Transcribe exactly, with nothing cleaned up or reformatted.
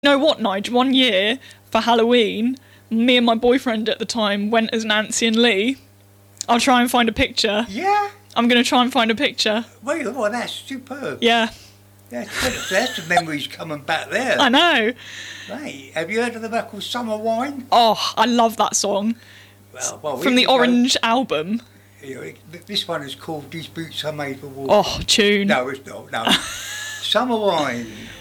You know what, Nigel? One year for Halloween, me and my boyfriend at the time went as Nancy and Lee. I'll try and find a picture. Yeah? I'm going to try and find a picture. Wait, oh, that's superb. Yeah. That's, that's the memories coming back there. I know. Right. Have you heard of the record called Summer Wine? Oh, I love that song. Well, well, From the Orange album. You know, this one is called These Boots Are Made for Walking. Oh, tune. No, it's not. No. Summer Wine.